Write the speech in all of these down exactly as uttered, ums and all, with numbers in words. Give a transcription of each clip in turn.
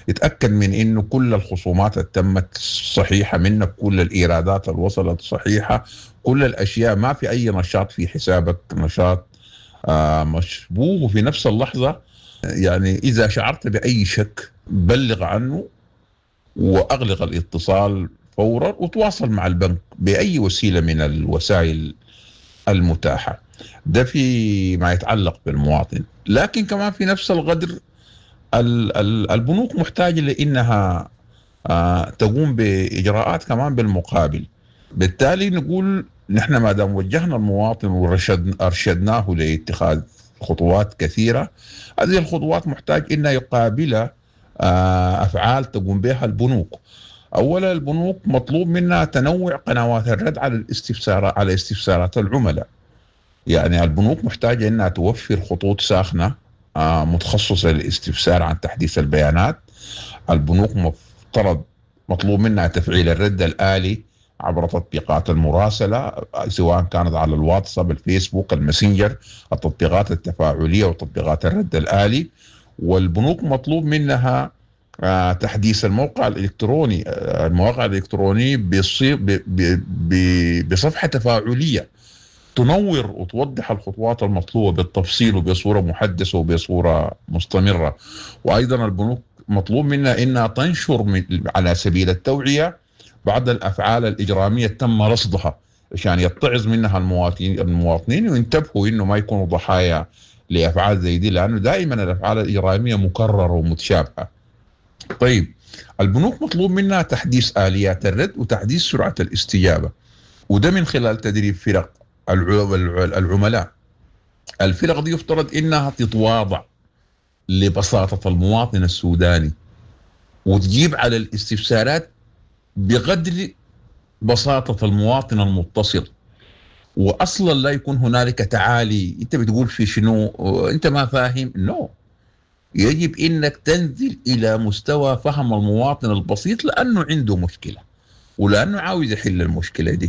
يتأكد من إنه كل الخصومات التمت صحيحة منك، كل الإيرادات اللي وصلت صحيحة، كل الأشياء، ما في أي نشاط في حسابك نشاط آه مشبوه. وفي نفس اللحظة يعني إذا شعرت بأي شك بلغ عنه وأغلق الاتصال فورا، وتواصل مع البنك بأي وسيلة من الوسائل المتاحة. ده في ما يتعلق بالمواطن. لكن كمان في نفس القدر ال- ال- البنوك محتاجة لأنها آه، تقوم بإجراءات كمان بالمقابل. بالتالي نقول نحن ما دام وجهنا المواطن وأرشدناه لاتخاذ خطوات كثيرة، هذه الخطوات محتاج إنها يقابل آه، أفعال تقوم بها البنوك. أولا البنوك مطلوب منها تنوع قنوات الرد على الاستفسارات على استفسارات العملاء. يعني البنوك محتاجة إنها توفر خطوط ساخنة آه، متخصصة للاستفسار عن تحديث البيانات. البنوك مفترض مطلوب منها تفعيل الرد الآلي عبر تطبيقات المراسلة، سواء كانت على الواتساب، الفيسبوك، الماسنجر، التطبيقات التفاعلية وتطبيقات الرد الآلي. والبنوك مطلوب منها آه، تحديث الموقع الإلكتروني آه، المواقع الإلكترونية بصي- ب- ب- ب- بصفحة تفاعلية تنور وتوضح الخطوات المطلوبة بالتفصيل وبصورة محدثة وبصورة مستمرة. وأيضا البنوك مطلوب منها إنها تنشر من على سبيل التوعية بعض الأفعال الإجرامية تم رصدها، عشان يتعظ منها المواطنين المواطنين وينتبهوا إنه ما يكونوا ضحايا لأفعال زي دي، لأنه دائما الأفعال الإجرامية مكررة ومتشابهة. طيب، البنوك مطلوب منها تحديث آليات الرد وتحديث سرعة الاستجابة، وده من خلال تدريب فرق الع- الع- العملاء. الفرق دي يفترض انها تتواضع لبساطة المواطن السوداني وتجيب على الاستفسارات بقدر بساطة المواطن المتصل، واصلا لا يكون هنالك تعالي انت بتقول في شنو انت ما فاهم. نو no. يجب انك تنزل الى مستوى فهم المواطن البسيط، لانه عنده مشكلة ولانه عاوز يحل المشكلة دي.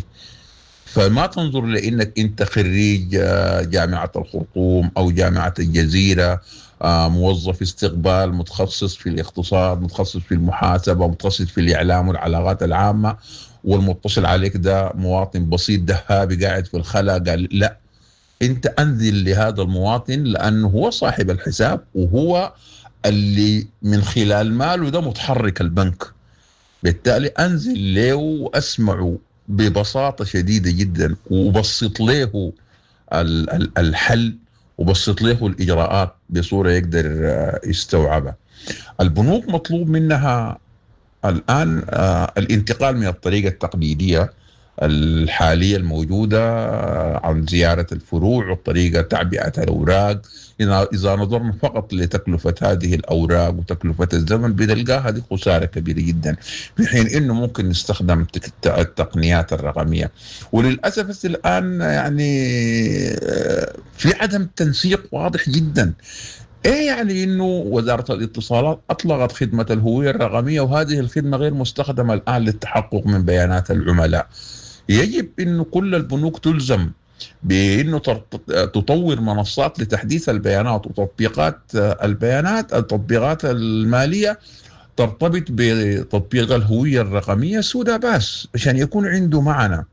فما تنظر لانك انت خريج آه، جامعة الخرطوم او جامعة الجزيرة، آه، موظف استقبال متخصص في الاقتصاد، متخصص في المحاسبة، متخصص في الاعلام والعلاقات العامة، والمتصل عليك ده مواطن بسيط دهابي قاعد في الخلا. قال لا، انت انزل لهذا المواطن لانه هو صاحب الحساب وهو اللي من خلال ماله ده متحرك البنك. بالتالي انزل له واسمعه ببساطة شديدة جدا، وبسط له ال- ال- الحل، وبسط له الإجراءات بصورة يقدر آه، يستوعبها. البنوك مطلوب منها الآن آه، الانتقال من الطريقة التقليدية الحالية الموجودة آه، عن زيارة الفروع وطريقة تعبئة الأوراق. إذا إذا نظرنا فقط لتكلفة هذه الأوراق وتكلفة الزمن بنلقاها هذه خسارة كبيرة جدا، في حين إنه ممكن نستخدم تك- التقنيات الرقمية. وللأسف الآن يعني آه، في عدم تنسيق واضح جدا. ايه يعني انه وزارة الاتصالات اطلقت خدمة الهوية الرقمية وهذه الخدمة غير مستخدمة الان للتحقق من بيانات العملاء. يجب انه كل البنوك تلزم بانه ترت- تطور منصات لتحديث البيانات وتطبيقات البيانات التطبيقات المالية ترتبط بتطبيق الهوية الرقمية سودا باس عشان يكون عنده معنى.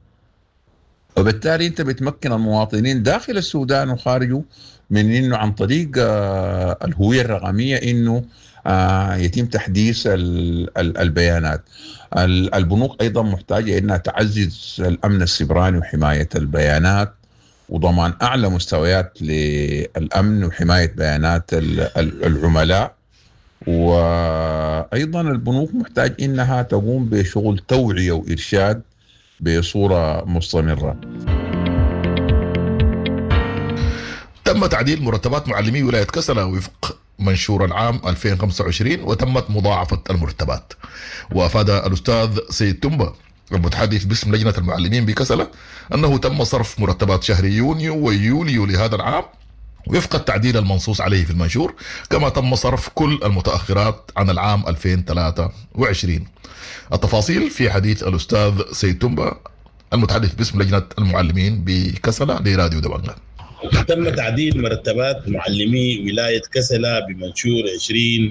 وبالتالي انت بتمكن المواطنين داخل السودان وخارجه من انه عن طريق آه، الهوية الرقمية انه آه، يتم تحديث ال- ال- البيانات. ال- البنوك ايضا محتاجة انها تعزز الامن السيبراني وحماية البيانات وضمان اعلى مستويات للامن وحماية بيانات ال- ال- العملاء. وايضا البنوك محتاج انها تقوم بشغل توعية وارشاد بصورة مستمرة. تم تعديل مرتبات معلمي ولاية كسلة وفق منشور العام ألفين وخمسة وعشرين، وتمت مضاعفة المرتبات. وأفاد الأستاذ سيد تنبا المتحدث باسم لجنة المعلمين بكسلة أنه تم صرف مرتبات شهر يونيو ويوليو لهذا العام وفق التعديل المنصوص عليه في المنشور، كما تم صرف كل المتأخرات عن العام ألفين وثلاثة وعشرين. التفاصيل في حديث الأستاذ سيد تنبا المتحدث باسم لجنة المعلمين بكسلة لراديو دبنجة. تم تعديل مرتبات معلمي ولاية كسلة بمنشور عشرين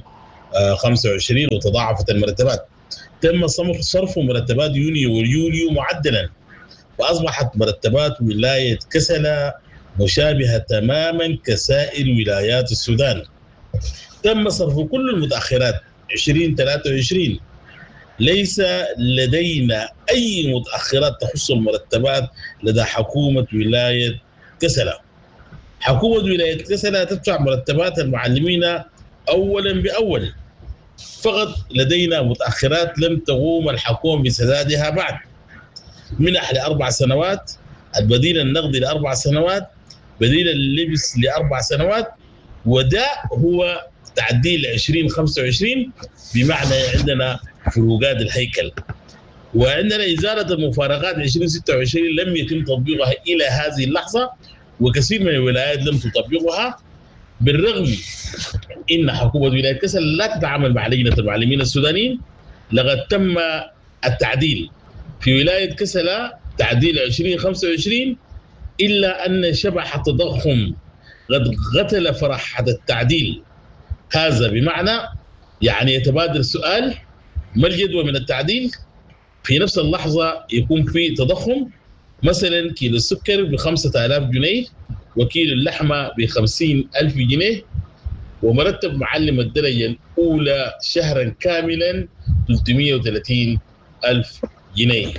خمسة وعشرين وتضاعفت المرتبات. تم صرف مرتبات يونيو ويوليو معدلا، وأصبحت مرتبات ولاية كسلا مشابهة تماما كسائر ولايات السودان. تم صرف كل المتأخرات عشرين ثلاثة وعشرين. ليس لدينا أي متأخرات تخص المرتبات لدى حكومة ولاية كسلا. حكومة ولاية كسلا تدفع مرتبات المعلمين أولا بأول، فقط لدينا متأخرات لم تقوم الحكومة بسدادها بعد. منح لأربع سنوات، البديل النقدي لأربع سنوات، بديل اللبس لأربع سنوات، وده هو تعديل عشرين خمسة وعشرين، بمعنى عندنا فروقات الهيكل. وعندنا إزالة المفارقات عشرين ستة وعشرين لم يتم تطبيقها إلى هذه اللحظة، وكثير من الولايات لم تطبقها، بالرغم إن حكومة ولاية كسلا لا تتعامل مع لجنة المعلمين السودانيين. لقد تم التعديل في ولاية كسلا تعديل عشرين خمسة وعشرين، إلا أن شبح التضخم قد قتل فرحة التعديل هذا. بمعنى يعني يتبادر السؤال: ما الجدوى من التعديل؟ في نفس اللحظة يكون في تضخم. مثلا كيلو السكر بخمسة آلاف جنيه، وكيلو اللحمة بخمسين ألف جنيه، ومرتب معلم الدرجة الأولى شهرا كاملا ثلاثمئة وثلاثين ألف جنيه.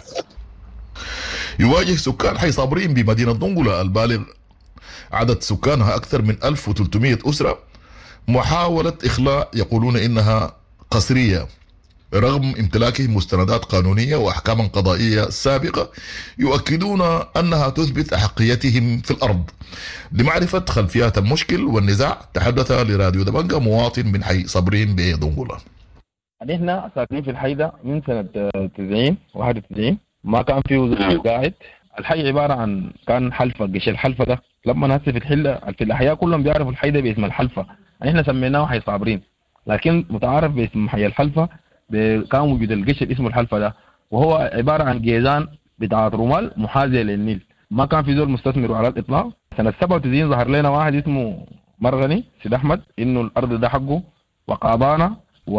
يواجه سكان حي صابرين بمدينة دنقلة البالغ عدد سكانها أكثر من ألف وثلاثمئة أسرة محاولة إخلاء يقولون إنها قسرية، رغم امتلاكهم مستندات قانونية وأحكاما قضائية سابقة يؤكدون أنها تثبت أحقيتهم في الأرض. لمعرفة خلفيات المشكل والنزاع تحدث لراديو دبنجة مواطن من حي صابرين بدنقلة. احنا ساكنين في الحي ده من سنة تسعين واحد وتسعين، ما كان فيه وزير قاعد. الحي عبارة عن كان حلفة، قش الحلفة ده لما ناس في الحلة في الأحياء كلهم بيعرفوا الحي ده باسم الحلفة، احنا سميناه حي صابرين، لكن متعارف باسم حي الحلفة. كان وجود القش اسمه الحلفة ده، وهو عبارة عن جيزان بتاعت رمال محاذية للنيل. ما كان في زول مستثمر على الإطلاق. سنة سبعة وتسعين ظهر لنا واحد اسمه مرغني سيد أحمد إنه الأرض ده حقه، وقاضانا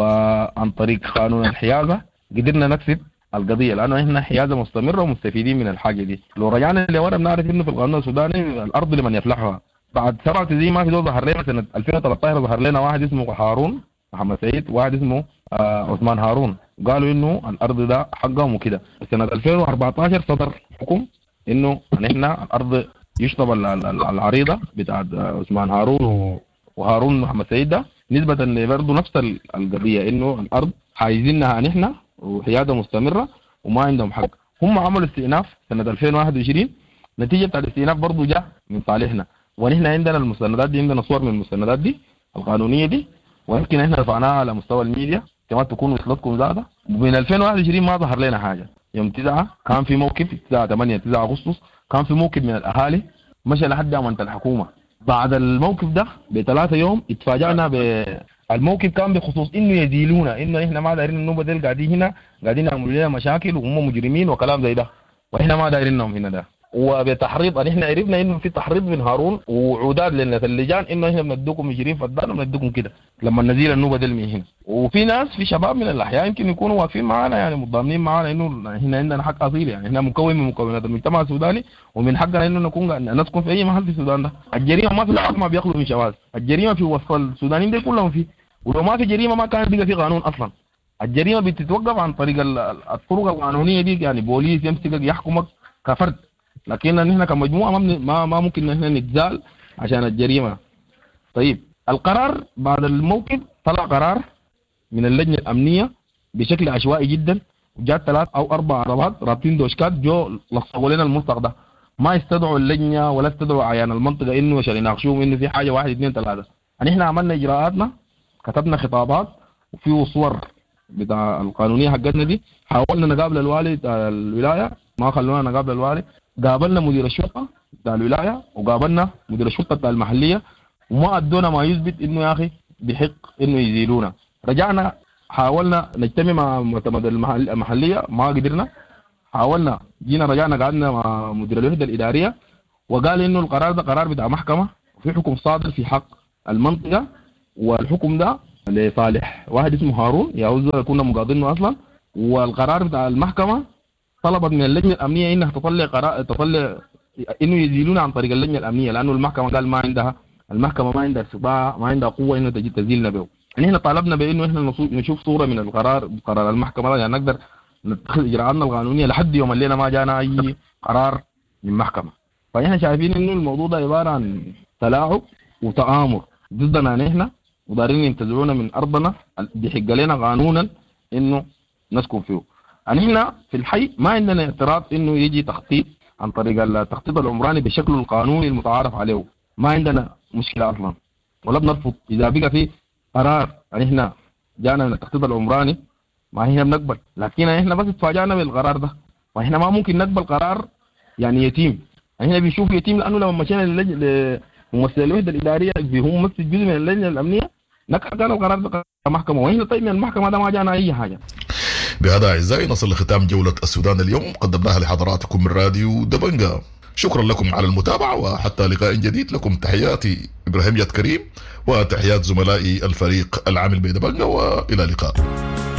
وعن طريق قانون الحيازة قدرنا نكسب القضية، لأنه إحنا حيازة مستمرة ومستفيدين من الحاجة دي. لو رجعنا لورا بنعرف إنه في القانون السوداني الأرض لمن يفلحها. بعد سبعة وتسعين ما في دول ظهر لنا سنة ألفين وثلاثة عشر ظهر لنا واحد اسمه هارون محمد سعيد، واحد اسمه آه عثمان هارون، قالوا إنه الأرض ده حقهم وكده. سنة ألفين وأربعة عشر صدر حكم إنه إحنا الأرض يشطب العريضة بتاعت عثمان هارون وهارون محمد سعيد ده، نسبة برضه نفس القضية إنه الأرض عايزينها نحن وحيادة مستمرة وما عندهم حق. هم عملوا استئناف سنة ألفين وواحد وعشرين، نتيجة بتاع الاستئناف برضه جاء من صالحنا، ونحن عندنا المستندات دي، عندنا صور من المستندات دي القانونية دي، ويمكن احنا رفعناها على مستوى الميديا كما تكون وصلتكم زادة. من ألفين وواحد وعشرين ما ظهر لنا حاجة. يوم تسعة كان في موقف، تسعة ثمانية تسعة أغسطس كان في موقف من الأهالي مشى لحد أمانة الحكومة. بعد الموقف ده بثلاثة يوم اتفاجأنا بالموقف كان بخصوص إنه يزيلونا، إنه إحنا ما دايرين النوبة ديل قاعدين هنا قاعدين يعملوا لنا مشاكل وهم مجرمين وكلام زي ده، وإحنا ما دايرينهم هنا ده. وبتحريض ان احنا عرفنا انه في تحريض من هارون وعداد لنا في اللجان انه احنا بندوكم عشرين فدان وبندوكم كده لما نزيل النوبه دي من هنا. وفي ناس في شباب من الاحياء يمكن يكونوا واقفين معانا يعني متضامنين معانا انه احنا عندنا حق اصيل، يعني احنا مكون من مكونات المجتمع السوداني ومن حقنا انه نكون نسكن في اي محل في السودان ده. الجريمه ما في العالم ما بيخلوا من شواذ، الجريمه في وسط السودانيين دي كلهم فيه، ولو ما في جريمه ما كان بيبقى في قانون اصلا. الجريمه بتتوقف عن طريق الطرق القانونيه دي، يعني بوليس يمسكك يحكمك كفرد، لكن نحن كمجموعه ما ما ممكن نحن نتزال عشان الجريمه. طيب القرار بعد الموقف طلع قرار من اللجنه الامنيه بشكل عشوائي جدا، وجات ثلاث او اربع عربات رابطين دوشكات جو لصقوا لنا الملصق ده، ما استدعوا اللجنه ولا استدعوا عيان المنطقه انه عشان يناقشوهم انه في حاجه واحد اثنين ثلاثه. يعني احنا عملنا اجراءاتنا، كتبنا خطابات وفيه صور بتاع القانونيه حقتنا دي، حاولنا نقابل الوالي بتاع الولايه ما خلونا نقابل الوالي، قابلنا مدير الشرطه بتاع الولايه وقابلنا مدير الشرطه بتاع المحليه وما ادونا ما يثبت انه يا اخي بحق انه يزيلونا. رجعنا حاولنا نجتمع مع معتمد المحليه ما قدرنا، حاولنا جينا رجعنا قعدنا مع مدير الوحده الاداريه وقال انه القرار ده قرار بتاع محكمه وفي حكم صادر في حق المنطقه، والحكم ده لصالح واحد اسمه هارون يا كنا مقاضينه اصلا، والقرار بتاع المحكمه طلبت من اللجنه الامنيه انها تطلع قرار تطلع انه يزيلون عن طريق اللجنه الامنيه، لانه المحكمه قال ما عندها المحكمه ما عندها استطاعه ما عندها قوه انه تجي تزيلنا به. يعني احنا طالبنا بانه احنا نشوف صوره من القرار قرار المحكمه يعني نقدر نتخذ اجراءاتنا القانونيه لحد يوم الليله ما جانا اي قرار من المحكمه. فاحنا شايفين انه الموضوع ده عباره عن تلاعب وتآمر ضدنا نحن ودارين ينتزعونا من ارضنا بيحق لنا قانونا انه نسكن فيه. يعني احنا في الحي ما عندنا اعتراض انه يجي تخطيط عن طريق التخطيط العمراني بشكله القانوني المتعارف عليه، ما عندنا مشكله اصلا ولا بنرفض اذا بقى في قرار. يعني احنا جانا من التخطيط العمراني ما هنا بنقبل، لكن احنا بس اتفاجئنا بالقرار ده، واحنا ما ممكن نقبل قرار يعني يتيم. يعني احنا بنشوف يتيم لانه لما مشينا لممثل الوحده الاداريه هم ممثل جزء من اللجنه الامنيه نكر كان القرار ده المحكمه، واحنا طيب من المحكمه ده ما جانا اي حاجه. بهذا اعزائي نصل لختام جوله السودان اليوم قدمناها لحضراتكم من راديو دبنجة. شكرا لكم على المتابعه وحتى لقاء جديد. لكم تحياتي ابراهيم ياد كريم وتحيات زملائي الفريق العامل بدبنجة، والى اللقاء.